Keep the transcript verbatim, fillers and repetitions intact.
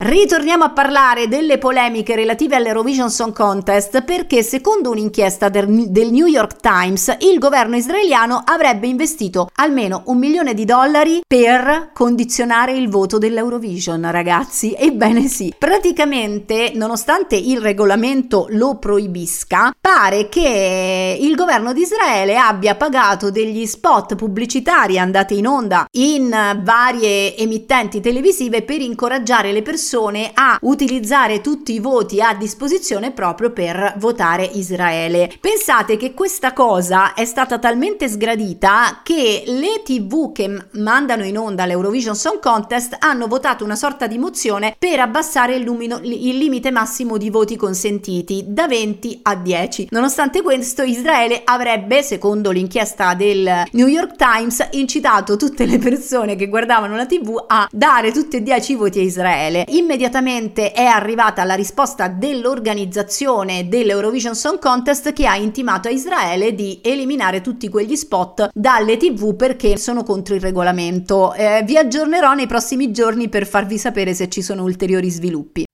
Ritorniamo a parlare delle polemiche relative all'Eurovision Song Contest, perché secondo un'inchiesta del, del New York Times il governo israeliano avrebbe investito almeno un milione di dollari per condizionare il voto dell'Eurovision, ragazzi. Ebbene sì, praticamente nonostante il regolamento lo proibisca, pare che il governo di Israele abbia pagato degli spot pubblicitari andati in onda in varie emittenti televisive per incoraggiare le persone a utilizzare tutti i voti a disposizione proprio per votare Israele. Pensate che questa cosa è stata talmente sgradita che le tivù che mandano in onda l'Eurovision Song Contest hanno votato una sorta di mozione per abbassare il, lumino, il limite massimo di voti consentiti da venti a dieci. Nonostante questo, Israele avrebbe, secondo l'inchiesta del New York Times, incitato tutte le persone che guardavano la tivù a dare tutti e dieci i voti a Israele. Immediatamente è arrivata la risposta dell'organizzazione dell'Eurovision Song Contest, che ha intimato a Israele di eliminare tutti quegli spot dalle tivù perché sono contro il regolamento. Eh, vi aggiornerò nei prossimi giorni per farvi sapere se ci sono ulteriori sviluppi.